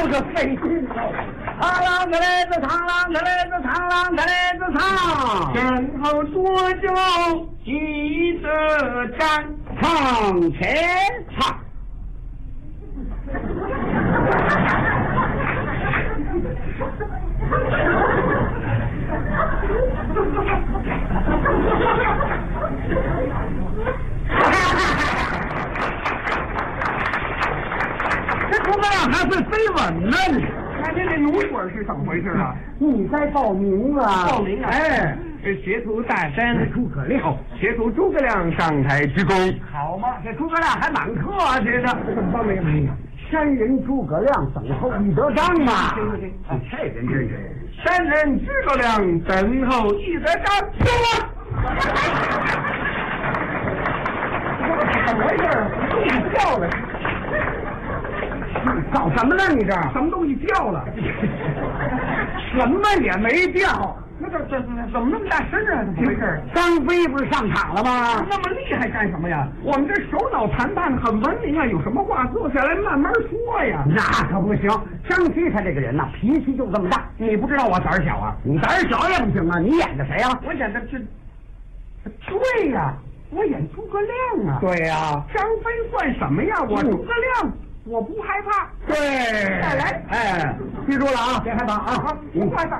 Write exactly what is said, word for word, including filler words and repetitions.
有个费劲喽！螳螂个嘞子，螳螂个嘞子，螳螂个嘞子唱， 身后多久记得站， 唱前唱。 这诸葛亮还会飞吻呢！那您这奴腿是怎么回事啊？ 你该报名啊！ 报名啊！ 哎， 协图大山诸葛亮， 协图诸葛亮上台鞠躬。 好嘛，这诸葛亮还蛮客气的。 怎么报名？哎呀， 山人诸葛亮等候一德章嘛。 行行行， 哎，这人真是山人诸葛亮等候一德章。走啊！怎么回事？东西掉了！ 搞什么呢？你这什么东西掉了？ 什么也没掉。 那这这怎么那么大声啊？怎么回事？ 张飞不是上场了吗？ 那么厉害干什么呀？我们这首脑谈判很文明啊，有什么话坐下来慢慢说呀。 那可不行，张飞他这个人呐，脾气就这么大。 你不知道我胆儿小啊？ 你胆儿小也不行啊！你演的谁啊？ 我演的是，对呀，我演诸葛亮啊。 对呀， 张飞算什么呀？我诸葛亮，我不害怕。 对， 再来， 哎，记住了啊，别害怕啊！ 不害怕。